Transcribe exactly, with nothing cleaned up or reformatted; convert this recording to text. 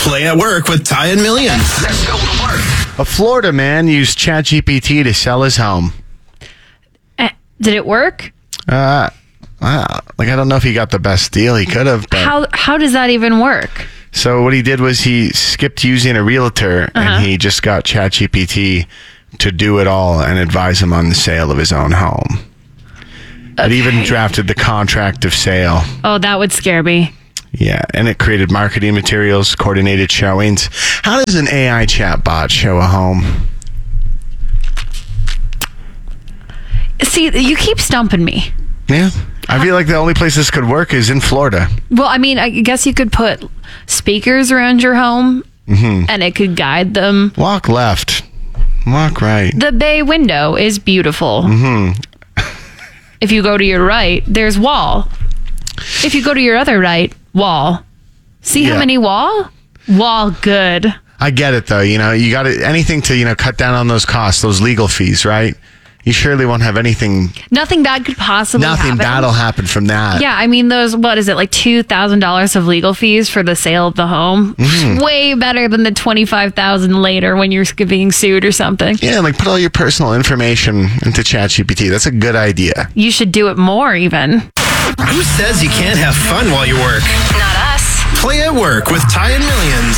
Play at Work with Ty and Millions. Let's go to work. A Florida man used ChatGPT to sell his home. Uh, did it work? Uh, uh, like, I don't know if he got the best deal. He could have. But... How how does that even work? So what he did was he skipped using a realtor, uh-huh. and he just got ChatGPT to do it all and advise him on the sale of his own home. Okay. It even drafted the contract of sale. Oh, that would scare me. Yeah, and it created marketing materials, coordinated showings. How does an A I chatbot show a home? See, you keep stumping me. Yeah. I feel like the only place this could work is in Florida. Well, I mean, I guess you could put speakers around your home, mm-hmm. and it could guide them. Walk left. Walk right. The bay window is beautiful. Mm-hmm. If you go to your right, there's wall. If you go to your other right, wall. See yeah. how many wall? Wall good. I get it, though. You know, you got to, anything to, you know, cut down on those costs, those legal fees, right? You surely won't have anything. Nothing bad could possibly nothing happen. Nothing bad will happen from that. Yeah, I mean, those, what is it, like two thousand dollars of legal fees for the sale of the home? Mm-hmm. Way better than the twenty-five thousand dollars later when you're being sued or something. Yeah, like put all your personal information into ChatGPT. That's a good idea. You should do it more, even. Who says you can't have fun while you work? Not us. Play at Work with Ty and Millions.